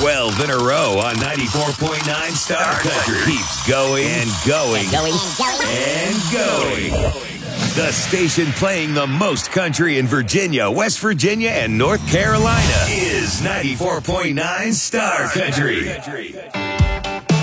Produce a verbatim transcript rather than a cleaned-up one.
twelve in a row on ninety-four point nine Star Country. Keeps going and going Going, going. and going. The station playing the most country in Virginia, West Virginia, and North Carolina is ninety-four point nine Star Country.